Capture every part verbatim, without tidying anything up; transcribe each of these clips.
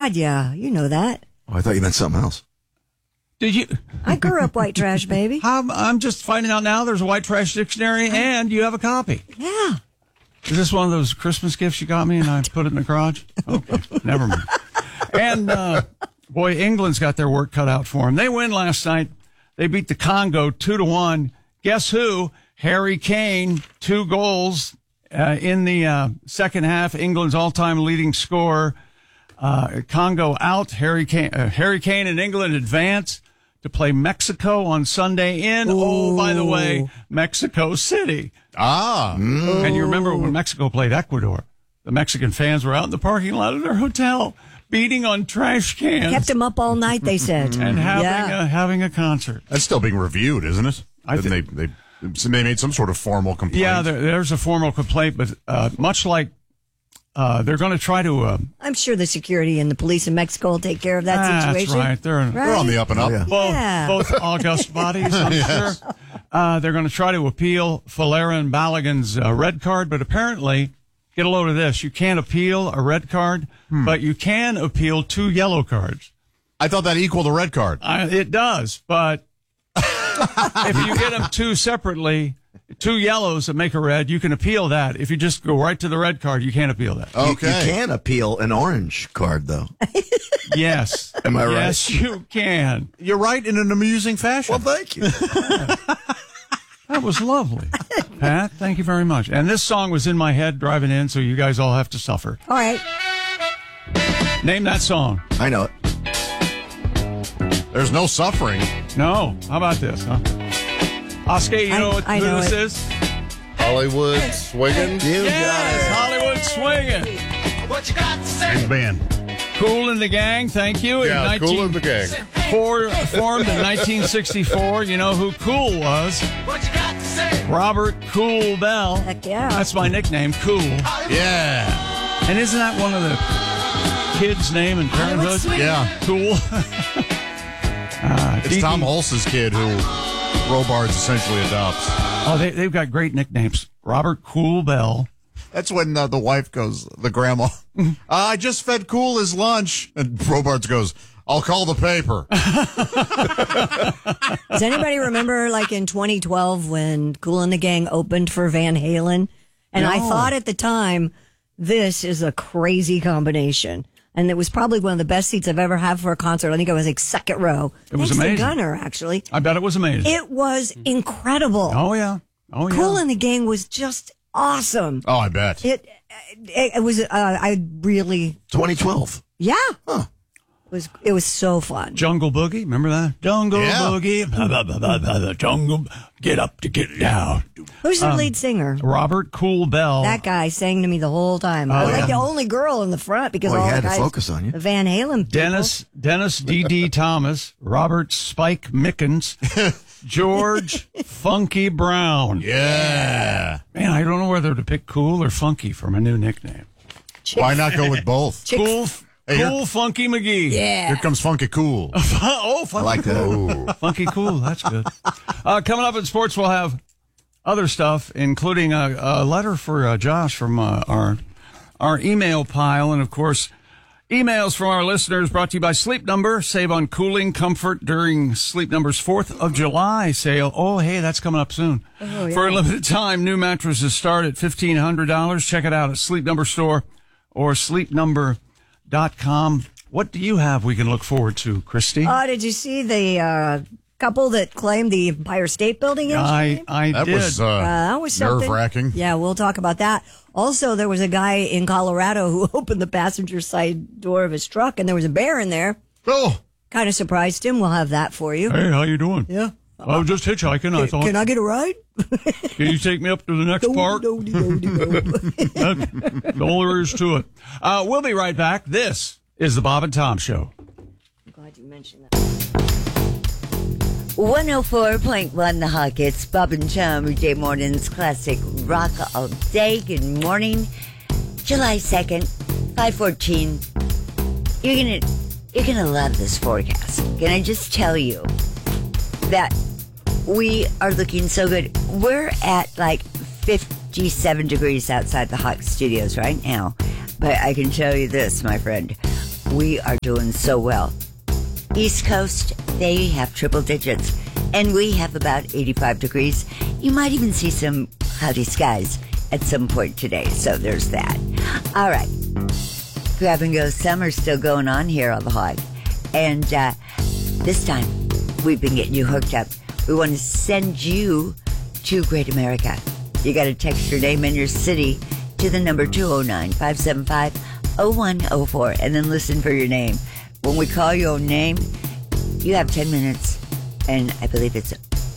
God, yeah. You know that. Oh, I thought you meant something else. Did you? I grew up white trash, baby. I'm, I'm just finding out now there's a white trash dictionary and you have a copy. Yeah. Is this one of those Christmas gifts you got me and I put it in the garage? Okay, never mind. And, uh, boy, England's got their work cut out for them. They win last night. They beat the Congo two to one. Guess who? Harry Kane, two goals uh, in the uh, second half. England's all-time leading scorer. Uh, Congo out. Harry Kane, uh, Harry Kane and England advance to play Mexico on Sunday in, Ooh. oh, by the way, Mexico City. Ah. Mm. And you remember when Mexico played Ecuador, the Mexican fans were out in the parking lot of their hotel beating on trash cans. Kept them up all night, they said. and having, yeah. a, having a concert. That's still being reviewed, isn't it? I think they, they, they made some sort of formal complaint. Yeah, there, there's a formal complaint, but uh, much like uh, they're going to try to... Uh, I'm sure the security and the police in Mexico will take care of that ah, situation. That's right. They're, right. They're on the up and up. Oh, yeah. Both, Yeah. both august bodies, I'm Yes. sure. Uh, they're going to try to appeal Folarin Balogun's uh, red card, but apparently, get a load of this, you can't appeal a red card, hmm. but you can appeal two yellow cards. I thought that equaled a red card. Uh, it does, but if you get them two separately, two yellows that make a red, you can appeal that. If you just go right to the red card, you can't appeal that. You, Okay. you can appeal an orange card, though. Yes. Am I right? Yes, you can. You're right in an amusing fashion. Well, thank you. That was lovely. Pat, thank you very much. And this song was in my head driving in, so you guys all have to suffer. All right. Name that song. I know it. There's no suffering. No. How about this, huh? Oscar, you I- know what I who know this it. is? Hollywood swinging. You Yes, Hollywood Swinging. Big band. Cool in the Gang, thank you. In Yeah, Cool in the Gang. For, formed in nineteen sixty-four. You know who Cool was? Robert Cool Bell. Heck yeah. That's my nickname, Cool. Yeah. And isn't that one of the kids' name in Parenthood? Yeah. Cool. uh, It's D- Tom Hulse's kid who Robards essentially adopts. Oh, they, they've got great nicknames. Robert Cool Bell. That's when uh, the wife goes, the grandma, uh, I just fed Cool his lunch. And Robards goes, I'll call the paper. Does anybody remember, like, in twenty twelve when Kool and the Gang opened for Van Halen? And I No. thought at the time, this is a crazy combination. And it was probably one of the best seats I've ever had for a concert. I think I was like second row. It was Thanks to amazing. Gunner, actually. I bet it was amazing. It was incredible. oh, yeah. Oh, yeah. Kool and the Gang was just awesome. Oh, I bet. It it, it was, uh, I really, twenty twelve. yeah. Huh. It was, it was so fun. Jungle Boogie, remember that? Jungle Yeah. Boogie, blah, blah, blah, blah, blah, blah, jungle, get up to get down. Who's the lead singer? Robert Cool Bell. That guy sang to me the whole time. I was like the only girl in the front because Well, all he the had to guys, focus on you. the Van Halen people. Dennis, Dennis D D. Thomas, Robert Spike Mickens, George Funky Brown. Yeah. Man, I don't know whether to pick Cool or Funky for my new nickname. Chick- Why not go with both? Chick- Cool, Hey, here- Cool Funky McGee. Yeah. Here comes Funky Cool. oh, I Funky like that. Funky Cool. That's good. Uh, coming up in sports, we'll have other stuff, including a, a letter for uh, Josh from uh, our our email pile, and of course, emails from our listeners. Brought to you by Sleep Number. Save on cooling comfort during Sleep Number's Fourth of July sale. Oh, hey, that's coming up soon. Oh, yeah. For a limited time, new mattresses start at fifteen hundred dollars. Check it out at Sleep Number store or sleep number dot com. What do you have we can look forward to, Christy? Oh, did you see the uh, couple that claimed the Empire State Building? I I That did. was, uh, Uh, that was something. nerve-wracking. Yeah, we'll talk about that. Also, there was a guy in Colorado who opened the passenger side door of his truck, and there was a bear in there. Oh, Kind of surprised him. We'll have that for you. Hey, how you doing? Yeah. I was just hitchhiking. I thought, Can I get a ride? can you take me up to the next park? No, no, no, no. That's all there is to it. Uh, we'll be right back. This is the Bob and Tom Show. I'm glad you mentioned that. one oh four point one The Hawk. It's Bob and Tom, weekday mornings, classic rock all day. Good morning. July second, five fourteen. You're gonna, you're gonna love this forecast. Can I just tell you that we are looking so good? We're at like fifty-seven degrees outside the Hawk Studios right now. But I can tell you this, my friend. we are doing so well. East Coast, they have triple digits, and we have about eighty-five degrees. You might even see some cloudy skies at some point today, so there's that. All right. Grab and go summer still going on here on the Hog. And uh, this time, we've been getting you hooked up. We want to send you to Great America. You got to text your name and your city to the number two oh nine, five seven five, oh one oh four, and then listen for your name. When we call your name, you have ten minutes, and I believe it's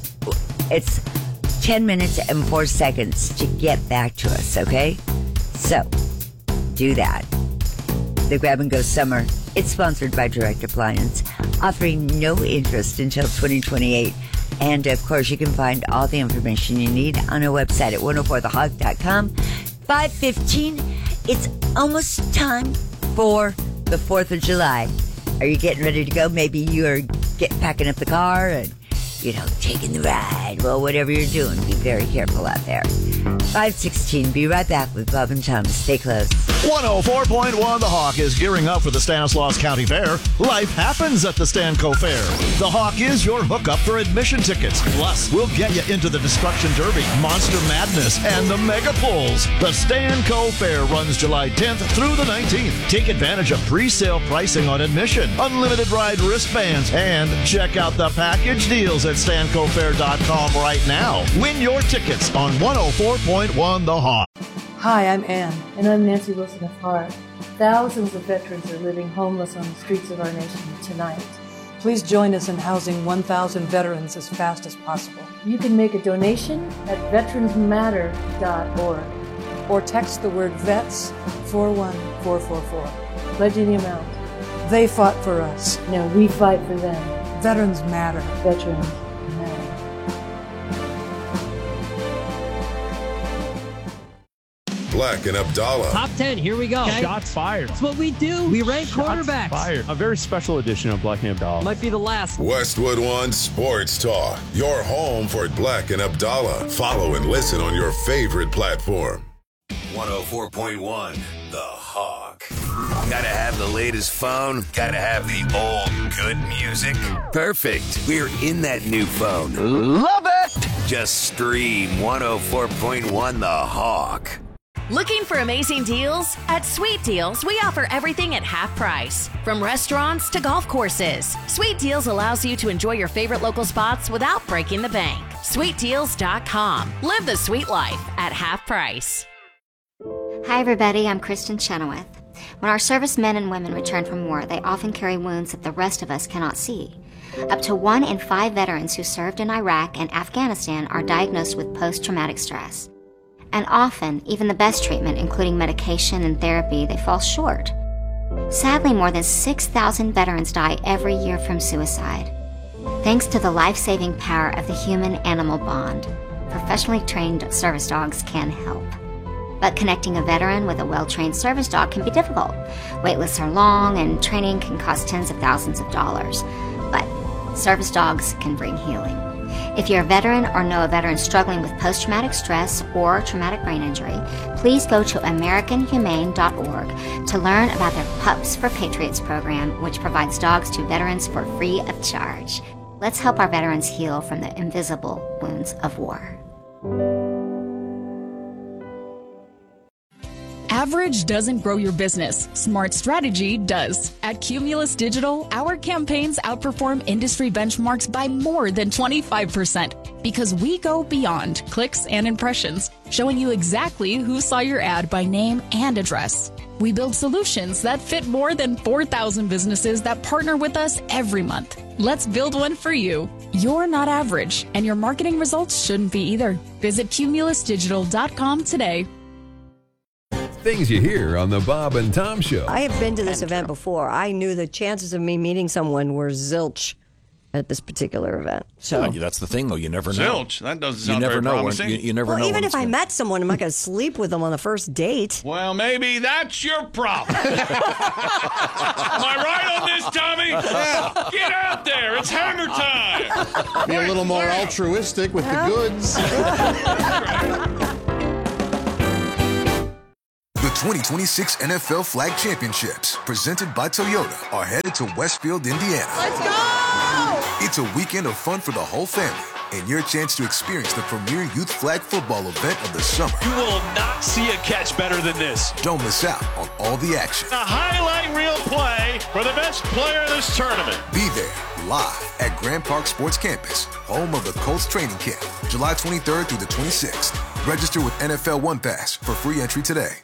it's ten minutes and four seconds to get back to us, okay? So, do that. The Grab and Go Summer, it's sponsored by Direct Appliance, offering no interest until twenty twenty-eight. And, of course, you can find all the information you need on our website at one oh four the hog dot com. five fifteen, it's almost time for the fourth of July. Are you getting ready to go? Maybe you're get, packing up the car and, you know, taking the ride. Well, whatever you're doing, be very careful out there. five sixteen, be right back with Bob and Tom. Stay close. one oh four point one The Hawk is gearing up for the Stanislaus County Fair. Life happens at the Stanco Fair. The Hawk is your hookup for admission tickets. Plus, we'll get you into the Destruction Derby, Monster Madness, and the Mega Pulls. The Stanco Fair runs July tenth through the nineteenth. Take advantage of pre-sale pricing on admission, unlimited ride wristbands, and check out the package deals at stanco fair dot com right now. Win your tickets on one oh four point one The Hawk. Hi, I'm Ann. And I'm Nancy Wilson of Hart. Thousands of veterans are living homeless on the streets of our nation tonight. Please join us in housing one thousand veterans as fast as possible. You can make a donation at veterans matter dot org or text the word VETS four one four four four. Pledge any amount. They fought for us. Now we fight for them. Veterans matter. Veterans matter. Black and Abdallah. Top ten, here we go. Okay. Shots fired. That's what we do. We rank Shots quarterbacks. Fired. A very special edition of Black and Abdallah. Might be the last. Westwood One Sports Talk. Your home for Black and Abdallah. Follow and listen on your favorite platform. one oh four point one The Hawk. Gotta have the latest phone. Gotta have the old good music. Perfect. We're in that new phone. Love it. Just stream one oh four point one The Hawk. Looking for amazing deals? At Sweet Deals, we offer everything at half price. From restaurants to golf courses, Sweet Deals allows you to enjoy your favorite local spots without breaking the bank. sweet deals dot com. Live the sweet life at half price. Hi everybody, I'm Kristen Chenoweth. When our servicemen and women return from war, they often carry wounds that the rest of us cannot see. Up to one in five veterans who served in Iraq and Afghanistan are diagnosed with post-traumatic stress. And often, even the best treatment, including medication and therapy, they fall short. Sadly, more than six thousand veterans die every year from suicide. Thanks to the life-saving power of the human-animal bond, professionally trained service dogs can help. But connecting a veteran with a well-trained service dog can be difficult. Wait lists are long, and training can cost tens of thousands of dollars. But service dogs can bring healing. If you're a veteran or know a veteran struggling with post-traumatic stress or traumatic brain injury, please go to american humane dot org to learn about their Pups for Patriots program, which provides dogs to veterans for free of charge. Let's help our veterans heal from the invisible wounds of war. Average doesn't grow your business. Smart strategy does. At Cumulus Digital, our campaigns outperform industry benchmarks by more than twenty-five percent because we go beyond clicks and impressions, showing you exactly who saw your ad by name and address. We build solutions that fit more than four thousand businesses that partner with us every month. Let's build one for you. You're not average, and your marketing results shouldn't be either. Visit cumulus digital dot com today. Things you hear on the Bob and Tom Show. I have been to this event before. I knew the chances of me meeting someone were zilch at this particular event. So yeah, that's the thing, though. You never know. Zilch. That doesn't you sound never very know promising. When, you, you never well, know. even when if I gonna... met someone, I'm not going to sleep with them on the first date. Well, maybe that's your problem. Am I right on this, Tommy? Yeah. Get out there. It's hanger time. Be a little more altruistic with the goods. The twenty twenty-six N F L Flag Championships, presented by Toyota, are headed to Westfield, Indiana. Let's go! It's a weekend of fun for the whole family and your chance to experience the premier youth flag football event of the summer. You will not see a catch better than this. Don't miss out on all the action. A highlight reel play for the best player of this tournament. Be there live at Grand Park Sports Campus, home of the Colts training camp, July twenty-third through the twenty-sixth. Register with N F L One Pass for free entry today.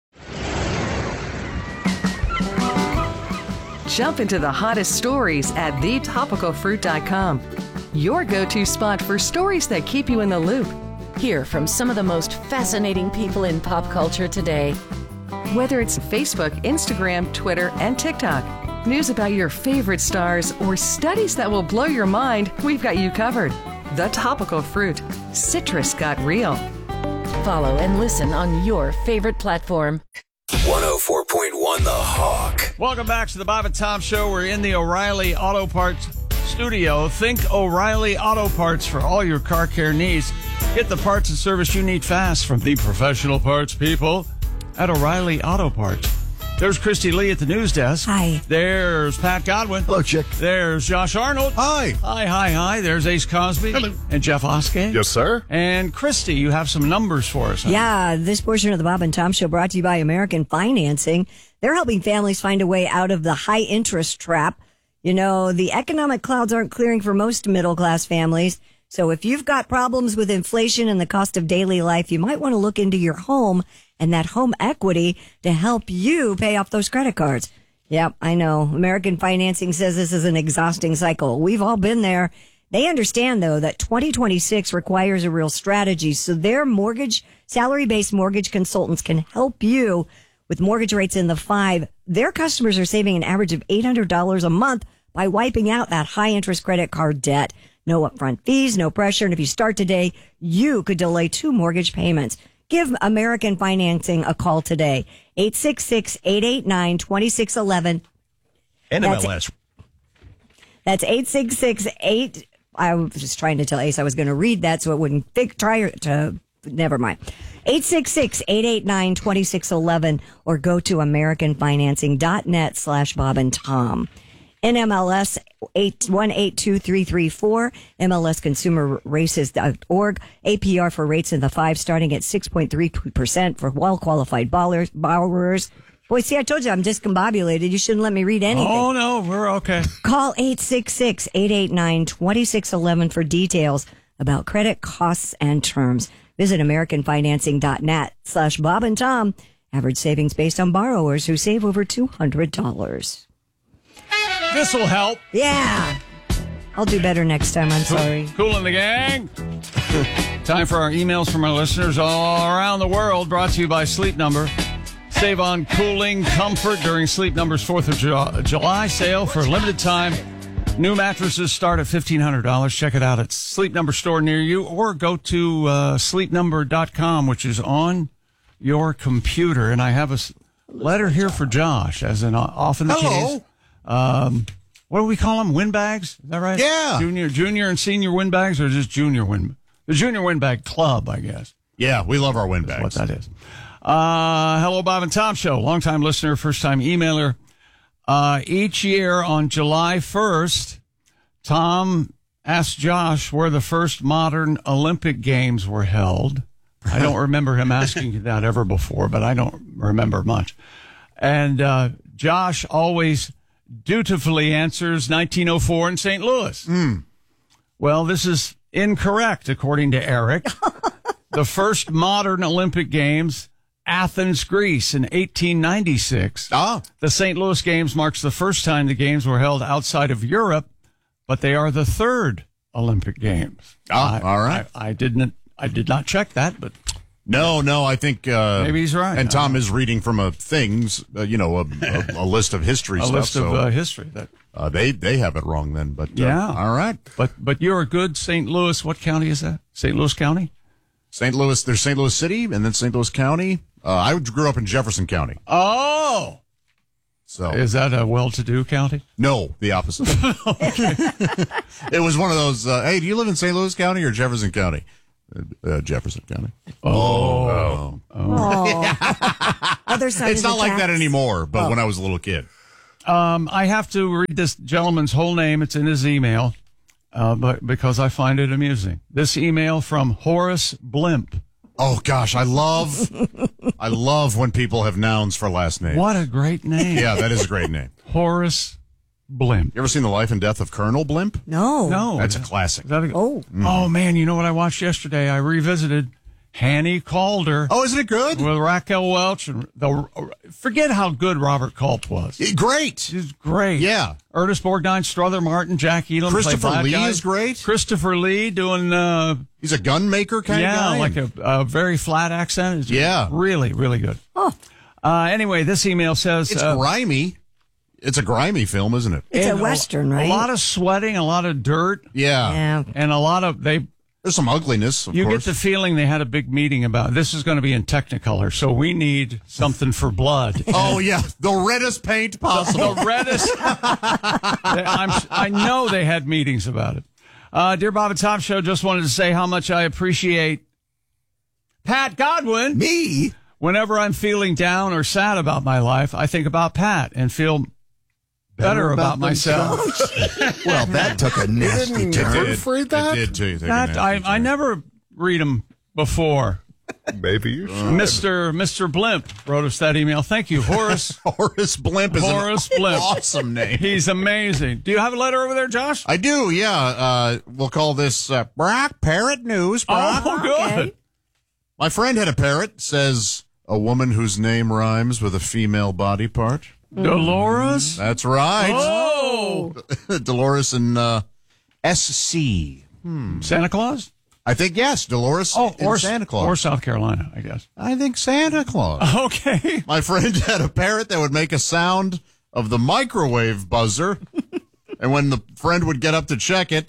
Jump into the hottest stories at the topical fruit dot com. Your go-to spot for stories that keep you in the loop. Hear from some of the most fascinating people in pop culture today. Whether it's Facebook, Instagram, Twitter, and TikTok, news about your favorite stars, or studies that will blow your mind, we've got you covered. The Topical Fruit. Citrus got real. Follow and listen on your favorite platform. one oh four point one The Hawk. Welcome back to the Bob and Tom Show. We're in the O'Reilly Auto Parts studio. Think O'Reilly Auto Parts for all your car care needs. Get the parts and service you need fast from the professional parts people at O'Reilly Auto Parts. There's Christy Lee at the news desk. Hi. There's Pat Godwin. Hello, Chick. There's Josh Arnold. Hi. Hi, hi, hi. There's Ace Cosby. Hello. And Jeff Oskey. Yes, sir. And Christy, you have some numbers for us. Huh? Yeah, this portion of the Bob and Tom Show brought to you by American Financing. They're helping families find a way out of the high interest trap. You know, the economic clouds aren't clearing for most middle class families. So if you've got problems with inflation and the cost of daily life, you might want to look into your home and that home equity to help you pay off those credit cards. Yep, I know. American Financing says this is an exhausting cycle. We've all been there. They understand, though, that twenty twenty-six requires a real strategy. So their mortgage, salary-based mortgage consultants can help you with mortgage rates in the five. Their customers are saving an average of eight hundred dollars a month by wiping out that high-interest credit card debt. No upfront fees, no pressure. And if you start today, you could delay two mortgage payments. Give American Financing a call today. eight six six, eight eight nine, two six one one. N M L S. That's eight six six eight. I was just trying to tell Ace I was going to read that so it wouldn't think, try to, never mind. eight six six, eight eight nine, two six one one or go to americanfinancing.net slash Bob and Tom. N M L S eight one eight two three three four, M L S consumer races dot org, A P R for rates in the five starting at six point three percent for well-qualified borrowers. borrowers. Boy, see, I told you I'm discombobulated. You shouldn't let me read anything. Oh, no, we're okay. Call eight six six, eight eight nine, two six one one for details about credit costs and terms. Visit americanfinancing.net slash Bob and Tom. Average savings based on borrowers who save over two hundred dollars. This will help. Yeah. I'll do better next time. I'm sorry. Cool in the gang. Time for our emails from our listeners all around the world, brought to you by Sleep Number. Save on cooling comfort during Sleep Number's fourth of July sale for a limited time. New mattresses start at fifteen hundred dollars. Check it out at Sleep Number store near you, or go to uh, sleep number dot com, which is on your computer. And I have a letter here for Josh, as in often the Hello. case. Um, what do we call them? Windbags? Is that right? Yeah. Junior, junior and senior windbags, or just junior wind? The Junior Windbag Club, I guess. Yeah, we love our windbags. What that is. Uh, hello, Bob and Tom Show. Longtime listener, first time emailer. Uh, each year on July first, Tom asked Josh where the first modern Olympic Games were held. I don't remember him asking you that ever before, but I don't remember much. And, uh, Josh always dutifully answers nineteen oh four in Saint Louis. Mm. Well, this is incorrect, according to Eric. The first modern Olympic Games, Athens, Greece, in eighteen ninety-six. Ah. The Saint Louis Games marks the first time the Games were held outside of Europe, but they are the third Olympic Games. Ah, I, all right. I, I didn't. I did not check that, but No, no, I think uh, maybe he's right. And Tom is reading from a things, uh, you know, a, a, a list of history a stuff. list so, of uh, history that. Uh, they they have it wrong then, but uh, Yeah. all right. But but you're a good Saint Louis. What county is that? Saint Louis County. Saint Louis. There's Saint Louis City, and then Saint Louis County. Uh, I grew up in Jefferson County. Oh, so is that a well-to-do county? No, the opposite. It was one of those. Uh, hey, do you live in Saint Louis County or Jefferson County? uh, Jefferson County. Oh. oh. Oh. Other side It's of the not like that tracks. anymore, but Oh. when I was a little kid. Um, I have to read this gentleman's whole name. It's in his email, uh, but because I find it amusing. This email from Horace Blimp. Oh gosh, I love, I love when people have nouns for last names. What a great name! Yeah, that is a great name. Horace Blimp. You ever seen The Life and Death of Colonel Blimp? No, No, That's a classic. Is that a- Oh, Oh man, you know what I watched yesterday? I revisited Hanny Calder. Oh, isn't it good? With Raquel Welch and the forget how good Robert Culp was. Great. He's great. Yeah. Ernest Borgnine, Strother Martin, Jack Elam. play Christopher bad Lee guys. is great. Christopher Lee doing uh He's a gun maker kind yeah, of guy. like a, a very flat accent. It's Yeah. really, really good. Oh. Uh, anyway, this email says It's uh, grimy. It's a grimy film, isn't it? it's a and Western, right? A lot of sweating, a lot of dirt, Yeah. Yeah. and a lot of they. There's some ugliness, of You course. get the feeling they had a big meeting about this is going to be in Technicolor, so we need something for blood. Oh, yeah. The reddest paint possible. The reddest. I'm, I know they had meetings about it. Uh, Dear Bob and Tom Show, just wanted to say how much I appreciate Pat Godwin. Me? Whenever I'm feeling down or sad about my life, I think about Pat and feel better, Better about, about myself. Well, that took a nasty Didn't turn. it read that? It did, too. Take a That, nasty I, I turn. never read them before. Maybe you should. Mister Mister Blimp wrote us that email. Thank you, Horace. Horace Blimp is Horace an Blimp. awesome name. He's amazing. Do you have a letter over there, Josh? I do, yeah. Uh, we'll call this uh, Brock Parrot News. Brock. Oh, good. Okay. My friend had a parrot, says a woman whose name rhymes with a female body part. Dolores? That's right. Oh! Dolores and uh, S C. Hmm. Santa Claus? I think, yes, Dolores Oh, and or Santa Claus. Or South Carolina, I guess. I think Santa Claus. Okay. My friend had a parrot that would make a sound of the microwave buzzer. And when the friend would get up to check it,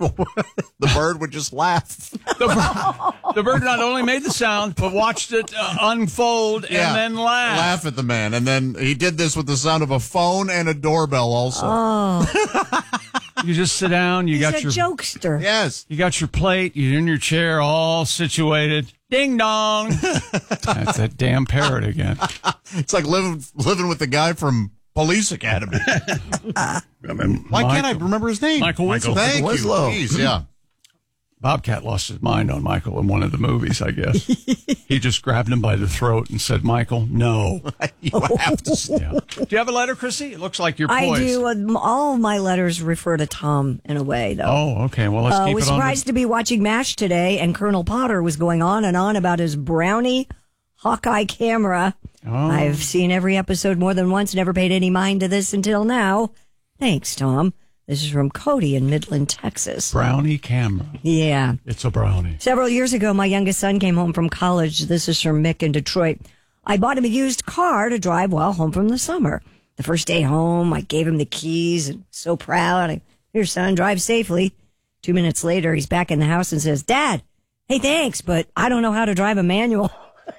the bird would just laugh. The bird, the bird not only made the sound, but watched it uh, unfold and Yeah. then laugh. Laugh at the man. And then he did this with the sound of a phone and a doorbell also. Oh, You just sit down, you he's got a your jokester. Yes. you got your plate, you're in your chair all situated. Ding dong. That's that damn parrot again. It's like living living with the guy from Police Academy. I mean, Why can't I Michael- remember his name? Michael Winslow. Thank you. Winslow. Please, yeah. Bobcat lost his mind on Michael in one of the movies, I guess. He just grabbed him by the throat and said, Michael, no. You have to. Yeah. Do you have a letter, Chrissy? It looks like you're I poised. do. Um, all of my letters refer to Tom in a way, though. Oh, okay. Well, let's Uh, keep was it on. surprised to be watching MASH today, and Colonel Potter was going on and on about his Brownie Hawkeye camera. Oh. I've seen every episode more than once, never paid any mind to this until now. Thanks, Tom. This is from Cody in Midland, Texas. Brownie camera. Yeah. It's a brownie. Several years ago, my youngest son came home from college. This is from Mick in Detroit. I bought him a used car to drive while home from the summer. The first day home, I gave him the keys and so proud. I, Here, son, drive safely. Two minutes later, he's back in the house and says, Dad, hey, thanks, but I don't know how to drive a manual.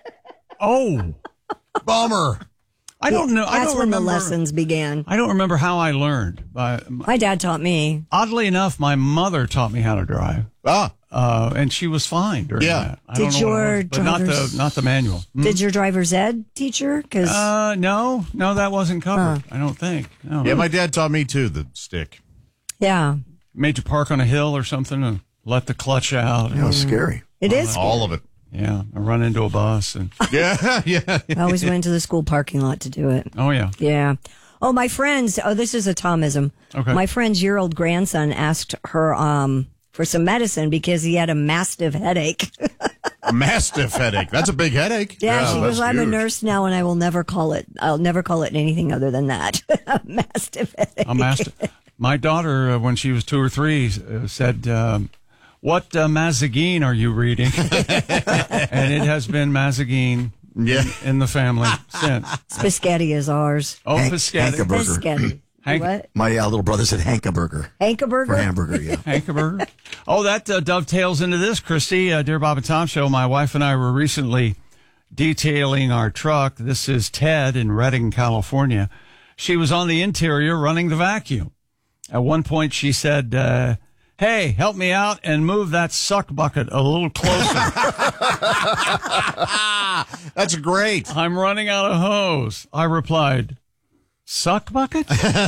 Oh, bummer. I don't know. I That's don't when remember, the lessons began. I don't remember how I learned. Uh, My dad taught me. oddly enough, my mother taught me how to drive. Ah. Uh, and she was fine during Yeah. that. I Did don't know what it your was, but not the driver's- not the manual. Hmm? Did your driver's ed teacher? Because Uh, no, no, that wasn't covered. I don't think. No. Yeah, my dad taught me too, the stick. yeah, Made you park on a hill or something and let the clutch out. That was scary. it is. All of it. Yeah, I run into a bus and Yeah, yeah. I always went to the school parking lot to do it. oh yeah. Yeah. Oh, my friends. Oh, this is a Tomism. Okay. My friend's year-old grandson asked her um for some medicine because he had a mastiff headache. A mastiff headache. That's a big headache. Yeah, she that's goes, I'm a huge. nurse now, and I will never call it. I'll never call it anything other than that. A mastiff headache. A master. My daughter, uh, when she was two or three, uh, said, um, "What uh, Mazagine are you reading?" And it has been Mazagine Yeah. in, in the family since. Spaghetti is ours. Oh, Hank- Piscatty. Hankaburger. Spaghetti. Hank- What? My uh, little brother said Hankaburger for Hankaburger? hamburger, yeah. Hankaburger. Oh, that uh, dovetails into this, Christy. Uh, Dear Bob and Tom Show, my wife and I were recently detailing our truck. This is Ted in Redding, California. She was on the interior running the vacuum. At one point, she said, uh, hey, help me out and move that suck bucket a little closer. That's great. I'm running out of hose. I replied, suck bucket?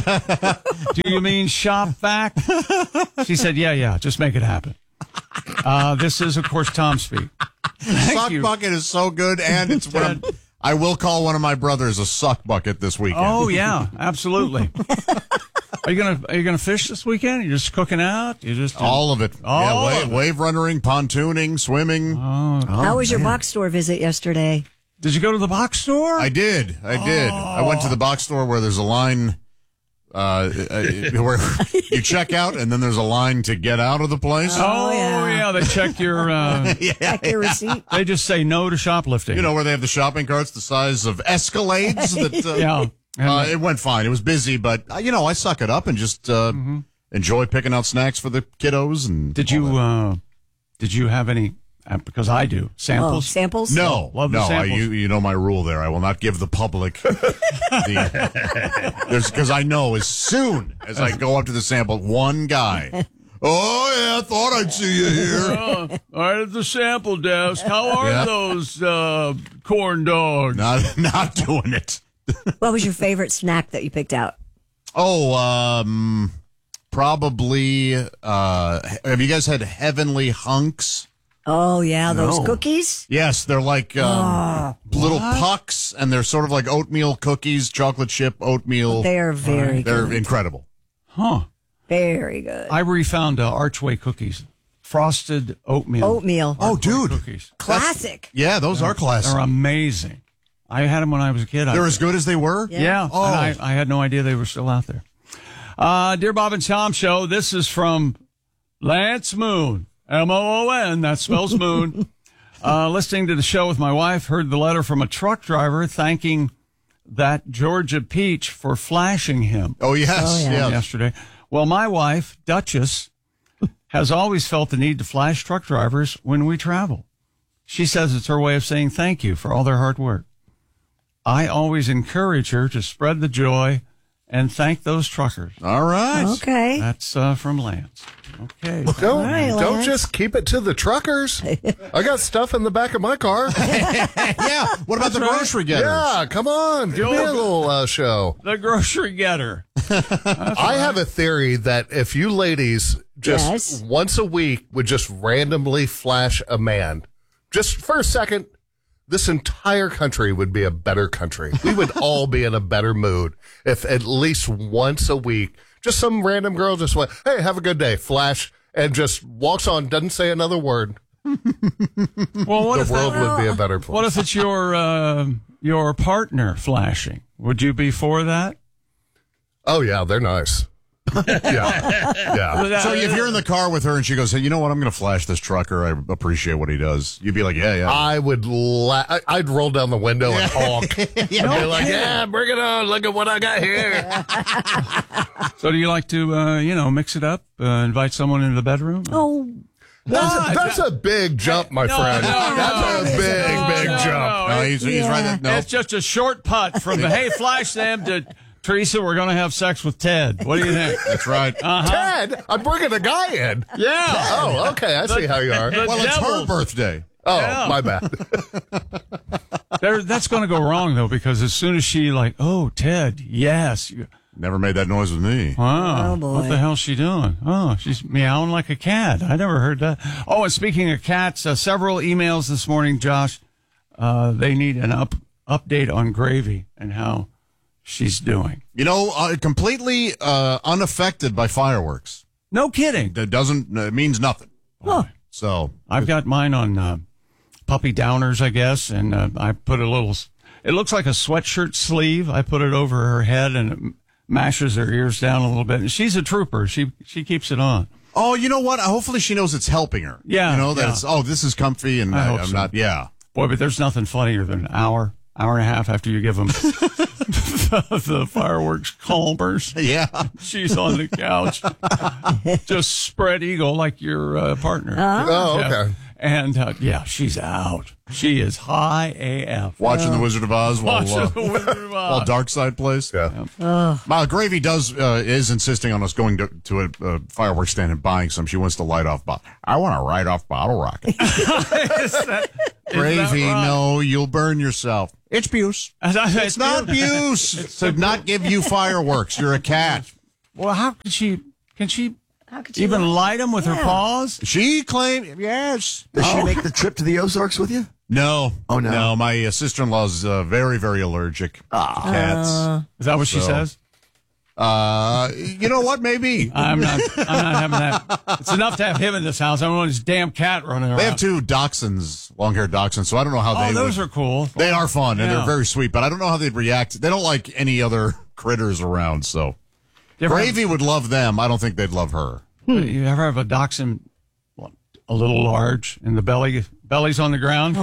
Do you mean shop vac? She said, yeah, yeah, just make it happen. Uh, this is, of course, Tom speak. Thank Suck you. bucket is so good, and it's what I'm, I will call one of my brothers a suck bucket this weekend. Oh, yeah, absolutely. Are you gonna Are you gonna fish this weekend? You're just cooking out? You just all of it. All yeah, wave, of it. wave runnering, pontooning, swimming. Oh, How was your man. box store visit yesterday? Did you go to the box store? I did. I did. I went to the box store where there's a line uh, uh, where you check out, and then there's a line to get out of the place. Oh, yeah. yeah, they check your uh, yeah, Check your receipt. They just say no to shoplifting. You know where they have the shopping carts the size of Escalades? That, uh, Yeah. Uh, it went fine. It was busy, but uh, you know, I suck it up and just uh, Mm-hmm. enjoy picking out snacks for the kiddos. And Did you uh, Did you have any? Uh, because I do samples. Oh, samples? No, Love the no. I, samples. you you know my rule there. I will not give the public the there's because I know as soon as I go up to the sample, one guy. Oh yeah, I thought I'd see you here. Oh, right at the sample desk. How are Yeah. those uh, corn dogs? Not not doing it. What was your favorite snack that you picked out? Oh, um, probably. Uh, have you guys had Heavenly Hunks? Oh, yeah, those No. cookies? Yes, they're like um, little pucks, and they're sort of like oatmeal cookies, chocolate chip oatmeal. They are very They're good. incredible. Huh. Very good. I refound uh, Archway cookies. Frosted oatmeal. Oatmeal. Oh, dude. Cookies. Classic. Yeah, those are classic. They're amazing. I had them when I was a kid. They're I, as good as they were? Yeah. Yeah. Oh. And I, I had no idea they were still out there. Uh, Dear Bob and Tom Show, this is from Lance Moon. M O O N, that spells moon. Uh, listening to the show with my wife, heard the letter from a truck driver thanking that Georgia Peach for flashing him. Oh, yes. Oh, yeah. yes. Yesterday. Well, my wife, Duchess, has always felt the need to flash truck drivers when we travel. She says it's her way of saying thank you for all their hard work. I always encourage her to spread the joy and thank those truckers. All right. Okay. That's uh, from Lance. Okay. Don't, All right, don't Lance. just keep it to the truckers. I got stuff in the back of my car. Yeah. What about the grocery getters? Yeah, come on. Give me a little uh, show. The grocery getter. I have a theory that if you ladies just Yes. once a week would just randomly flash a man, just for a second, this entire country would be a better country. We would all be in a better mood if at least once a week, just some random girl just went, hey, have a good day, flash, and just walks on, doesn't say another word. Well, what The if world that, would be a better place. what if it's your uh, your partner flashing? Would you be for that? Oh, yeah, they're nice. yeah. Yeah. So if you're in the car with her and she goes, hey, you know what? I'm going to flash this trucker. I appreciate what he does. You'd be like, yeah, yeah. I would la- I- I'd roll down the window and honk. I'd be like, yeah, bring it on. Look at what I got here. So do you like to, uh, you know, mix it up, uh, invite someone into the bedroom? Oh, That's, a, that's a big jump, my No, friend. no, no, that's a no, big, no, big no, jump. no. No, he's, he's right. There. No. It's just a short putt from the, hey, flash them to, Teresa, we're going to have sex with Ted. What do you think? That's right. Uh-huh. Ted, I'm bringing a guy in. Yeah. Oh, okay. I see how you are. The Well, it's her devils. birthday. Oh, Yeah. my bad. There, that's going to go wrong, though, because as soon as she, like, oh, Ted, yes. You, Never made that noise with me. wow. Oh, boy. What the hell's she doing? Oh, she's meowing like a cat. I never heard that. Oh, and speaking of cats, uh, several emails this morning, Josh. Uh, they need an up update on Gravy and how she's doing. You know, uh, completely uh, unaffected by fireworks. No kidding. That doesn't, it means nothing. Huh. So I've got mine on uh, puppy downers, I guess, and uh, I put a little, it looks like a sweatshirt sleeve. I put it over her head and it mashes her ears down a little bit. And she's a trooper. She she keeps it on. Oh, you know what? Hopefully she knows it's helping her. Yeah, You know, that yeah. it's, oh, this is comfy and I I, hope I'm so. not, yeah. Boy, but there's nothing funnier than an hour, hour and a half after you give them the fireworks calmers. Yeah. She's on the couch, just spread eagle like your uh, partner. Oh, Yeah. okay. And, uh, yeah, she's out. She is high A F. Watching The Wizard of Oz while, Watching uh, The Wizard of Oz. while Darkside plays. Yeah. Ugh. My Gravy does uh, is insisting on us going to, to a, a fireworks stand and buying some. She wants to light off. Bo- I want to light off bottle rocket. Is that- is Gravy, that right? no, you'll burn yourself. It's abuse. It's not abuse. It's to not give you fireworks. You're a cat. Well, how can she? Can she? How could she Even light- light them with her Yeah. paws? She claimed, yes. Does Oh. she make the trip to the Ozarks with you? No. Oh, no. No, my uh, sister-in-law's uh, very, very allergic to cats. Uh, Is that what she So- says? Uh, you know what? Maybe. I'm not. I'm not having that. It's enough to have him in this house. I don't want his damn cat running around. They have two dachshunds, long-haired dachshunds, so I don't know how Oh, they those would- are cool. They are fun, and Yeah. they're very sweet, but I don't know how they'd react. They don't like any other critters around, so. You ever Gravy would love them. I don't think they'd love her. have- You ever have a dachshund what, a little large and the belly belly's on the ground?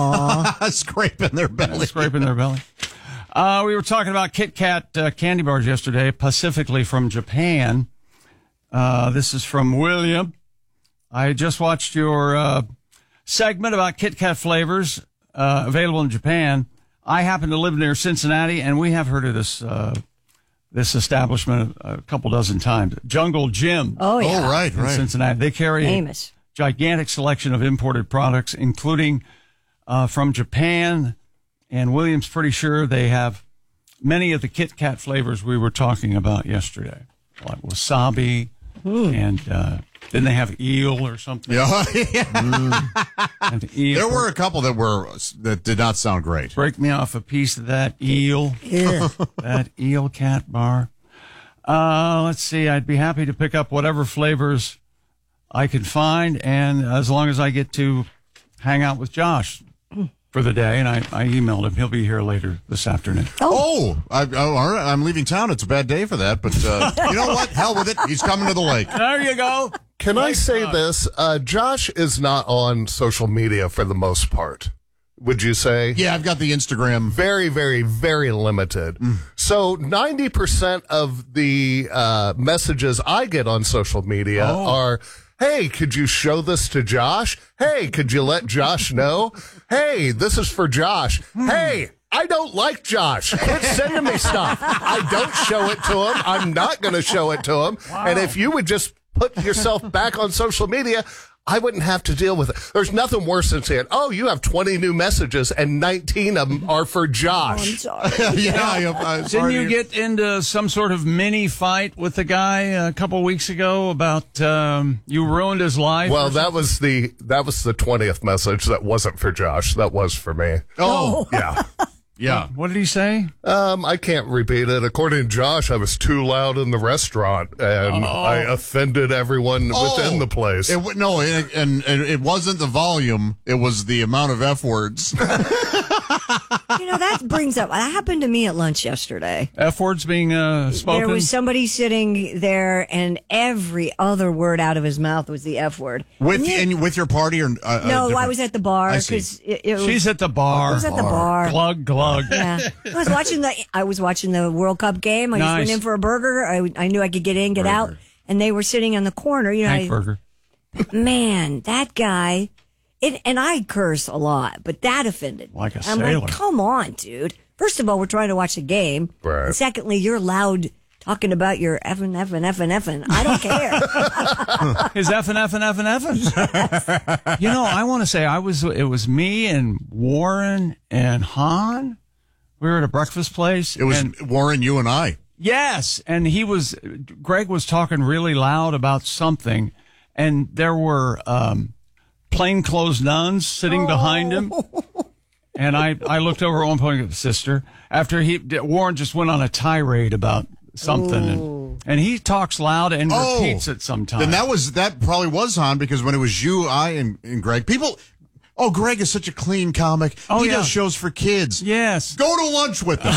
Scraping their belly. Scraping their belly. Uh, we were talking about Kit Kat uh, candy bars yesterday, specifically from Japan. Uh, this is from William. I just watched your uh, segment about Kit Kat flavors uh, available in Japan. I happen to live near Cincinnati, and we have heard of this uh, this establishment a, a couple dozen times. Jungle Jim. Oh, yeah. Oh, right, in right. Cincinnati. They carry Famous. a gigantic selection of imported products, including uh, from Japan. And William's pretty sure they have many of the Kit Kat flavors we were talking about yesterday, like wasabi, and uh, didn't they have eel or something? Yeah. Mm. And eel. There were a couple that were that did not sound great. Break me off a piece of that eel, that eel cat bar. Uh, let's see. I'd be happy to pick up whatever flavors I can find, and as long as I get to hang out with Josh for the day, and I, I emailed him. He'll be here later this afternoon. Oh, I, oh, all right. I'm leaving town. It's a bad day for that, but uh, you know what? Hell with it. He's coming to the lake. There you go. Can I say this? Uh, Josh is not on social media for the most part. Would you say? Yeah, I've got the Instagram. Very, very, very limited. Mm. So ninety percent of the uh, messages I get on social media Oh. are, hey, could you show this to Josh? Hey, could you let Josh know? Hey, this is for Josh. Hey, I don't like Josh. Quit sending me stuff. I don't show it to him. I'm not going to show it to him. And if you would just put yourself back on social media, I wouldn't have to deal with it. There's nothing worse than saying, oh, you have twenty new messages and nineteen of them are for Josh. Oh, I'm sorry. yeah, I, I, Didn't sorry you to- get into some sort of mini fight with the guy a couple weeks ago about um, you ruined his life? Well, or that was the that was the twentieth message. That wasn't for Josh. That was for me. Oh, Yeah. yeah. What did he say? Um, I can't repeat it. According to Josh, I was too loud in the restaurant and I offended everyone within the place. It, w- no, it, and, and it wasn't the volume. It was the amount of F words. You know, that brings up, that happened to me at lunch yesterday. F words being uh, spoken? There was somebody sitting there, and every other word out of his mouth was the F word. with And then- and with your party or uh, uh, no, I different- was at the bar I see. because it, it was. She's at the bar. I was at the bar. Glug, glug. Yeah, I was watching the. I was watching the World Cup game. I just went Nice. in for a burger. I, I knew I could get in, get out, and they were sitting on the corner. You know, Hank I- Burger. man, that guy. It, and I curse a lot, but that offended me. Like a I'm sailor. like, come on, dude. First of all, we're trying to watch a game. Right. And secondly, you're loud talking about your effing, effing, effing, effing. I don't care. His F and F and F and F. You know, I want to say I was. It was me and Warren and Han. We were at a breakfast place. It was and, Warren, you and I. yes, and he was. Greg was talking really loud about something, and there were um, plainclothes nuns sitting behind him. And I, I looked over at one point at the sister after he Warren just went on a tirade about something, and, and he talks loud and Oh, repeats it sometimes. Then that was that probably was Han because when it was you, I, and, and Greg, people. Oh, Greg is such a clean comic. Oh, he yeah. does shows for kids. Yes. Go to lunch with him.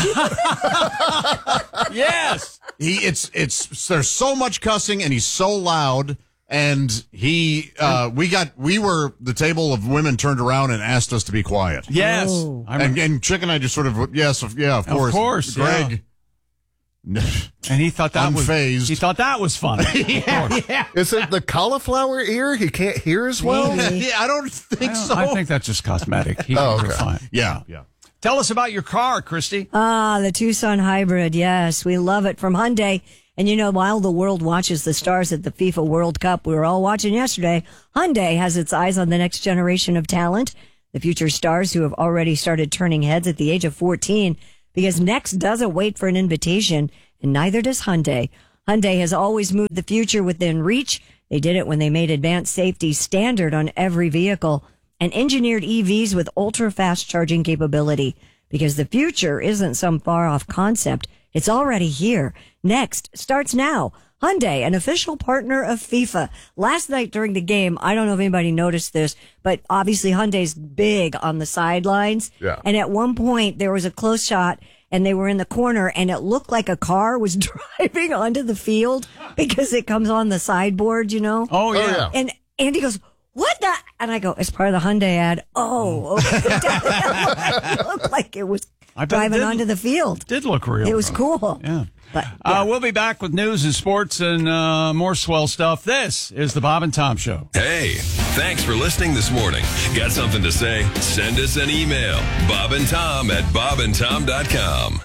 Yes. He it's it's there's so much cussing and he's so loud. And he, uh, we got, we were, the table of women turned around and asked us to be quiet. Yes. Oh. I'm- And, and Chick and I just sort of, yes, of- yeah, of Of course. course, Greg, yeah. And he thought that Unfazed. was he thought that was funny. yeah, yeah. Is it the cauliflower ear? He can't hear as well? yeah, I don't think I don't- so. I think that's just cosmetic. He Oh, was okay. fine. Yeah, yeah. Tell us about your car, Christy. Ah, the Tucson Hybrid. Yes, we love it from Hyundai. And you know, while the world watches the stars at the FIFA World Cup, we were all watching yesterday, Hyundai has its eyes on the next generation of talent, the future stars who have already started turning heads at the age of fourteen, because Next doesn't wait for an invitation, and neither does Hyundai. Hyundai has always moved the future within reach. They did it when they made advanced safety standard on every vehicle and engineered E Vs with ultra-fast charging capability, because the future isn't some far-off concept. It's already here. Next starts now. Hyundai, an official partner of FIFA. Last night during the game, I don't know if anybody noticed this, but obviously Hyundai's big on the sidelines. Yeah. And at one point there was a close shot and they were in the corner and it looked like a car was driving onto the field because it comes on the sideboard, you know? Oh, yeah. Oh, yeah. And Andy goes, what the? And I go, it's part of the Hyundai ad. Oh, okay. It looked like it was I bet it driving did- onto the field. Did look real. It was though. cool. Yeah. But, Uh, we'll be back with news and sports and uh, more swell stuff. This is the Bob and Tom Show. Hey, thanks for listening this morning. Got something to say? Send us an email. Bob and Tom at bob and tom dot com.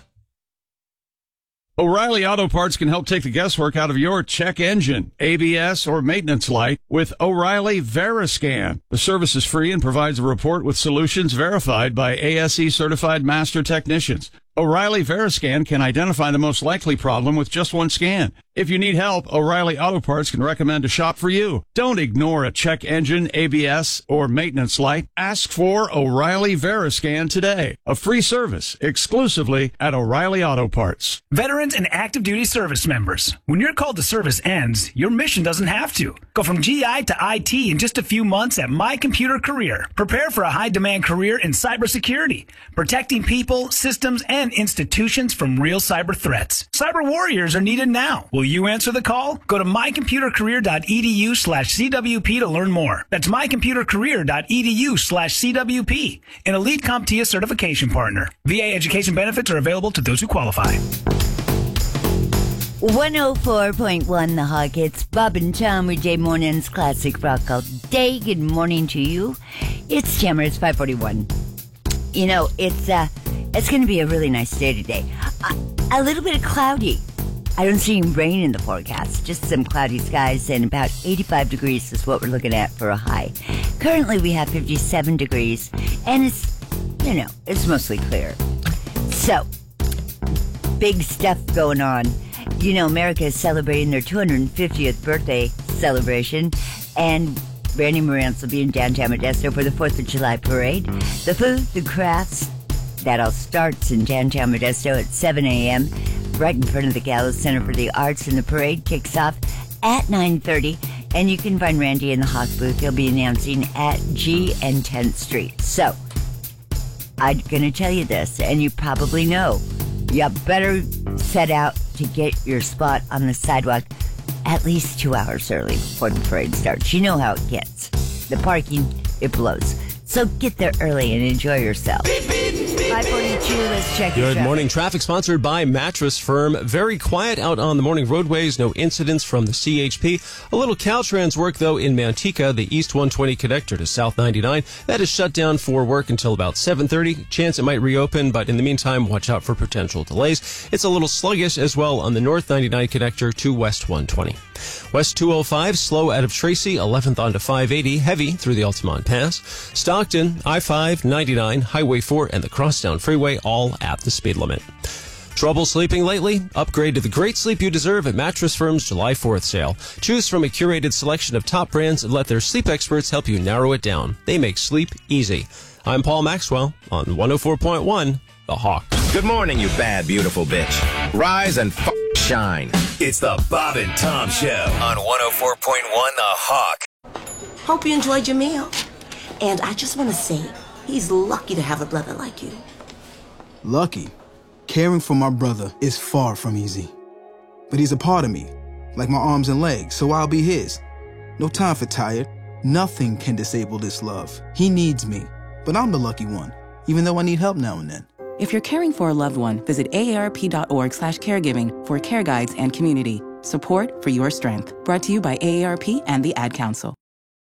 O'Reilly Auto Parts can help take the guesswork out of your check engine, A B S, or maintenance light with O'Reilly Veriscan. The service is free and provides a report with solutions verified by A S E certified master technicians. O'Reilly Veriscan can identify the most likely problem with just one scan. If you need help, O'Reilly Auto Parts can recommend a shop for you. Don't ignore a check engine, A B S, or maintenance light. Ask for O'Reilly Veriscan today. A free service exclusively at O'Reilly Auto Parts. Veterans and active duty service members, when your call to service ends, your mission doesn't have to. Go from G I to I T in just a few months at My Computer Career. Prepare for a high-demand career in cybersecurity, protecting people, systems, and institutions from real cyber threats. Cyber warriors are needed now. Will you answer the call? Go to my computer career dot e d u slash c w p to learn more. That's my computer career dot e d u slash c w p, an elite CompTIA certification partner. V A education benefits are available to those who qualify. one oh four point one The Hawk. It's Bob and Tom, weekday mornings, classic rock all day. Good morning to you. It's Tamara. It's five forty-one. You know, it's uh, it's going to be a really nice day today. Uh, a little bit of cloudy. I don't see any rain in the forecast. Just some cloudy skies, and about eighty-five degrees is what we're looking at for a high. Currently, we have fifty-seven degrees, and it's, you know, it's mostly clear. So, big stuff going on. You know, America is celebrating their two hundred fiftieth birthday celebration, and Randy Morantz will be in downtown Modesto for the fourth of July parade. The food, the crafts, that all starts in downtown Modesto at seven a.m., right in front of the Gallo Center for the Arts, and the parade kicks off at nine thirty, and you can find Randy in the Hawk booth. He'll be announcing at G and tenth Street. So, I'm going to tell you this, and you probably know, you better set out to get your spot on the sidewalk at least two hours early before the parade starts. You know how it gets. The parking, it blows. So get there early and enjoy yourself. five forty-two, let's check your Good traffic. morning. Traffic sponsored by Mattress Firm. Very quiet out on the morning roadways. No incidents from the C H P. A little Caltrans work, though, in Manteca, the East one twenty connector to South ninety-nine. That is shut down for work until about seven thirty. Chance it might reopen, but in the meantime, watch out for potential delays. It's a little sluggish as well on the North ninety-nine connector to West one twenty. West two oh five, slow out of Tracy, eleventh onto five eighty, heavy through the Altamont Pass. Stockton, I five, ninety-nine, Highway four, and the Crosstown Freeway, all at the speed limit. Trouble sleeping lately? Upgrade to the great sleep you deserve at Mattress Firm's July fourth sale. Choose from a curated selection of top brands and let their sleep experts help you narrow it down. They make sleep easy. I'm Paul Maxwell on one oh four point one, The Hawk. Good morning, you bad, beautiful bitch. Rise and f- shine. It's the Bob and Tom Show on one oh four point one The Hawk. Hope you enjoyed your meal. And I just want to say, he's lucky to have a brother like you. Lucky? Caring for my brother is far from easy. But he's a part of me, like my arms and legs, so I'll be his. No time for tired. Nothing can disable this love. He needs me, but I'm the lucky one, even though I need help now and then. If you're caring for a loved one, visit A A R P dot org slash caregiving for care guides and community. Support for your strength. Brought to you by A A R P and the Ad Council.